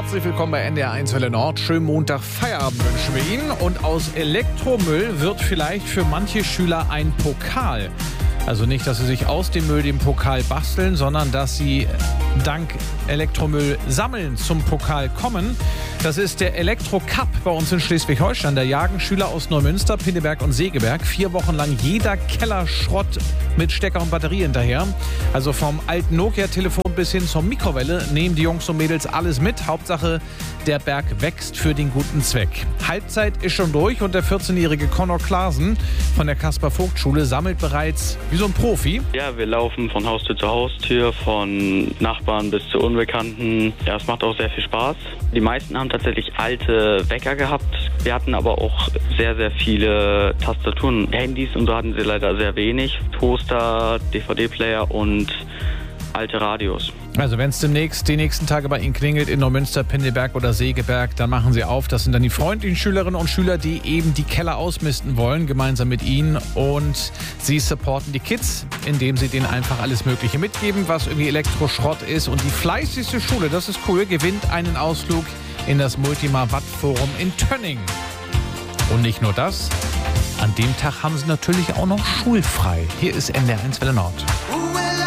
Herzlich willkommen bei NDR1 Welle Nord. Schönen Montag, Feierabend wünschen wir Ihnen. Und aus Elektromüll wird vielleicht für manche Schüler ein Pokal. Also nicht, dass sie sich aus dem Müll den Pokal basteln, sondern dass sie dank Elektromüll sammeln zum Pokal kommen. Das ist der Elektro-Cup bei uns in Schleswig-Holstein. Da jagen Schüler aus Neumünster, Pinneberg und Segeberg 4 Wochen lang jeder Kellerschrott mit Stecker und Batterie hinterher. Also vom alten Nokia-Telefon bis hin zur Mikrowelle nehmen die Jungs und Mädels alles mit. Hauptsache, der Berg wächst für den guten Zweck. Halbzeit ist schon durch und der 14-jährige Connor Klaasen von der Kaspar-Vogt-Schule sammelt bereits wie so ein Profi. Ja, wir laufen von Haustür zu Haustür, von Nachbarn bis zu Unbekannten. Ja, es macht auch sehr viel Spaß. Die meisten haben tatsächlich alte Wecker gehabt. Wir hatten aber auch sehr, sehr viele Tastaturen, Handys und so hatten sie leider sehr wenig. Toaster, DVD-Player und alte Radios. Also wenn es demnächst die nächsten Tage bei Ihnen klingelt in Neumünster, Pinneberg oder Segeberg, dann machen Sie auf. Das sind dann die freundlichen Schülerinnen und Schüler, die eben die Keller ausmisten wollen, gemeinsam mit Ihnen. Und Sie supporten die Kids, indem Sie denen einfach alles Mögliche mitgeben, was irgendwie Elektroschrott ist. Und die fleißigste Schule, das ist cool, gewinnt einen Ausflug in das Multima-Watt-Forum in Tönning. Und nicht nur das, an dem Tag haben Sie natürlich auch noch schulfrei. Hier ist NDR1 Welle Nord.